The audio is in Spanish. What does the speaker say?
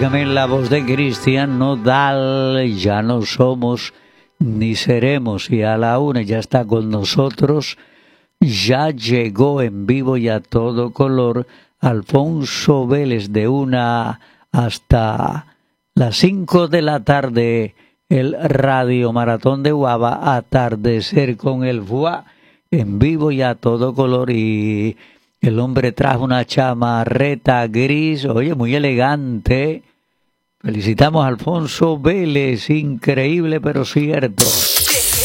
Óigame la voz de Cristian Nodal, ya no somos ni seremos, y a la una ya está con nosotros, ya llegó en vivo y a todo color Alfonso Vélez de 1 hasta las 5 de la tarde, el Radio Maratón de Guava, Atardecer con el FUA, en vivo y a todo color, y el hombre trajo una chamarreta gris, oye, muy elegante. Felicitamos a Alfonso Vélez, increíble pero cierto.